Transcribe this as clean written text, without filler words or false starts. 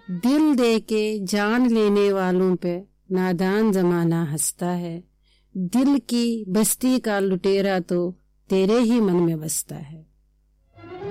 दिल दे के जान लेने वालों पे नादान जमाना हंसता है। दिल की बस्ती का लुटेरा तो तेरे ही मन में बसता है।